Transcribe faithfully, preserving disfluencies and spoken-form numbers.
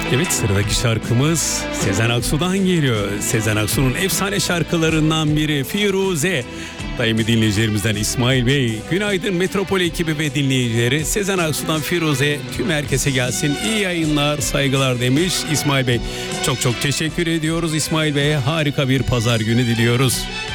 Evet, sıradaki şarkımız Sezen Aksu'dan geliyor. Sezen Aksu'nun efsane şarkılarından biri Firuze. Daimi dinleyicilerimizden İsmail Bey, günaydın Metropol ekibi ve dinleyicileri. Sezen Aksu'dan Firuze tüm herkese gelsin. İyi yayınlar, saygılar demiş İsmail Bey. Çok çok teşekkür ediyoruz İsmail Bey'e. Harika bir pazar günü diliyoruz.